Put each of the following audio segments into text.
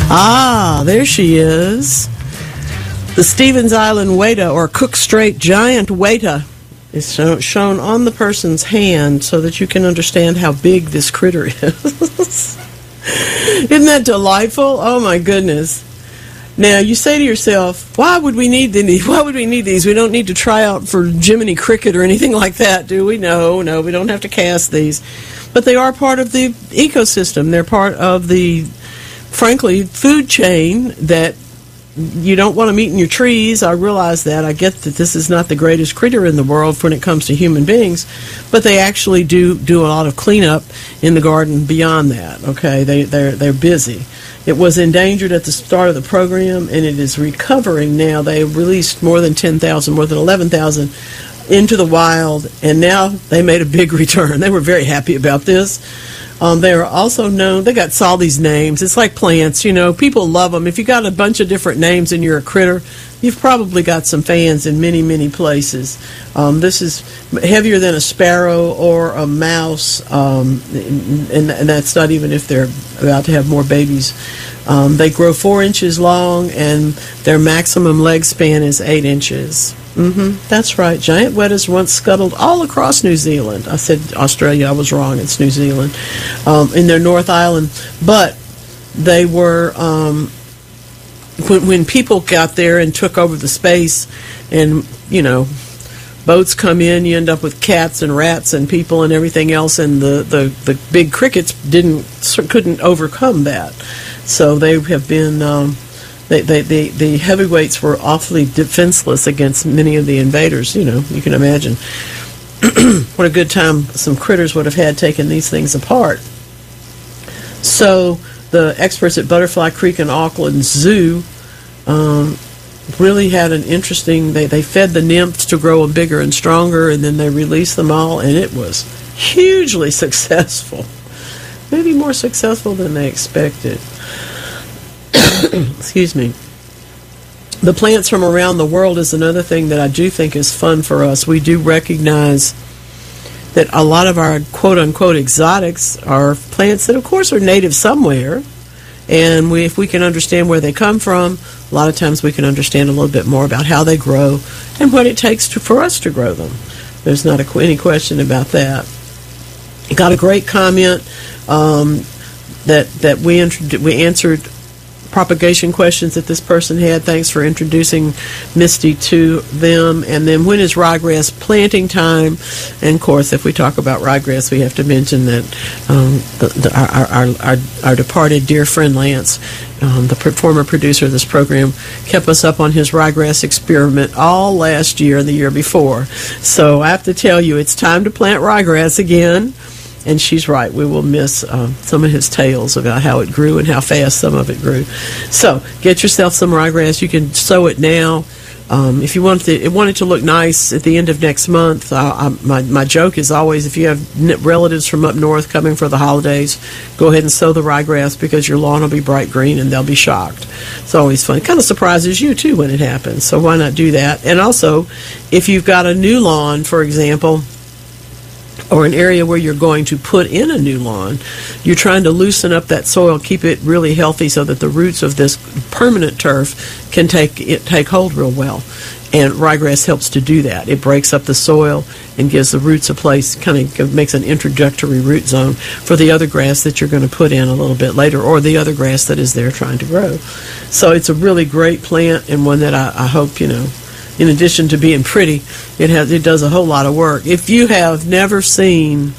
Ah, there she is. The Stevens Island Weta, or Cook Strait giant Weta, is shown on the person's hand so that you can understand how big this critter is. Isn't that delightful? Oh my goodness. Now you say to yourself, why would we need these? Why would we need these? We don't need to try out for Jiminy Cricket or anything like that, do we? No, we don't have to cast these. But they are part of the ecosystem. They're part of the, frankly, food chain that you don't want them eating your trees. I realize that. I get that this is not the greatest critter in the world when it comes to human beings, but they actually do a lot of cleanup in the garden beyond that. Okay, they're busy. It was endangered at the start of the program, and it is recovering now. They released more than 10,000, more than 11,000 into the wild, and now they made a big return. They were very happy about this. They are also known, they got all these names. It's like plants, you know, people love them. If you got a bunch of different names and you're a critter, you've probably got some fans in many, many places. This is heavier than a sparrow or a mouse, and that's not even if they're about to have more babies. They grow 4 inches long, and their maximum leg span is 8 inches. That's right. Giant wetas once scuttled all across New Zealand. I said Australia. I was wrong. It's New Zealand. In their North Island. But they were, when people got there and took over the space, and, you know, boats come in, you end up with cats and rats and people and everything else, and the big crickets couldn't overcome that. So they have been... The heavyweights were awfully defenseless against many of the invaders. You know, you can imagine what a good time some critters would have had taking these things apart. So the experts at Butterfly Creek and Auckland Zoo really had an interesting... They fed the nymphs to grow them bigger and stronger, and then they released them all, and it was hugely successful. Maybe more successful than they expected. Excuse me. The plants from around the world is another thing that I do think is fun for us. We do recognize that a lot of our quote-unquote exotics are plants that, of course, are native somewhere. And if we can understand where they come from, a lot of times we can understand a little bit more about how they grow and what it takes for us to grow them. There's not any question about that. Got a great comment that we answered propagation questions that this person had. Thanks for introducing Misty to them. And then, when is ryegrass planting time? And of course, if we talk about ryegrass, we have to mention that our departed dear friend Lance, the former producer of this program, kept us up on his ryegrass experiment all last year and the year before. So I have to tell you, it's time to plant ryegrass again. And she's right. We will miss some of his tales about how it grew and how fast some of it grew. So get yourself some ryegrass. You can sow it now. If you want it to look nice at the end of next month, my joke is always, if you have relatives from up north coming for the holidays, go ahead and sow the ryegrass, because your lawn will be bright green and they'll be shocked. It's always fun. It kind of surprises you, too, when it happens. So why not do that? And also, if you've got a new lawn, for example, or an area where you're going to put in a new lawn, you're trying to loosen up that soil, keep it really healthy so that the roots of this permanent turf can take hold real well. And ryegrass helps to do that. It breaks up the soil and gives the roots a place, kind of makes an introductory root zone for the other grass that you're going to put in a little bit later, or the other grass that is there trying to grow. So it's a really great plant, and one that I hope, you know, in addition to being pretty, it does a whole lot of work. If you have never seen,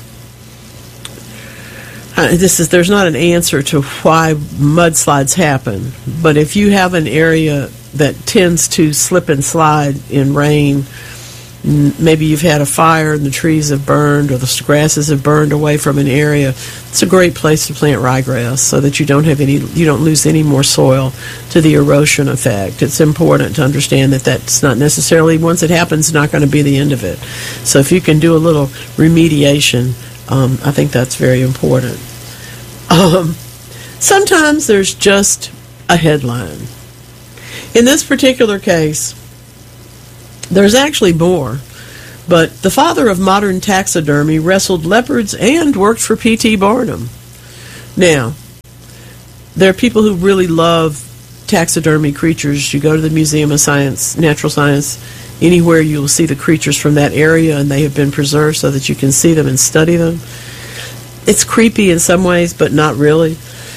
there's not an answer to why mudslides happen, but if you have an area that tends to slip and slide in rain, maybe you've had a fire and the trees have burned, or the grasses have burned away from an area, it's a great place to plant ryegrass so that you don't lose any more soil to the erosion effect. It's important to understand that that's not necessarily, once it happens, not going to be the end of it. So if you can do a little remediation, I think that's very important. Sometimes there's just a headline. In this particular case, there's actually more, but the father of modern taxidermy wrestled leopards and worked for P.T. Barnum. Now, There are people who really love taxidermy creatures. You go to the Museum of Science, Natural Science, anywhere you will see the creatures from that area, and they have been preserved so that you can see them and study them. It's creepy in some ways, but not really.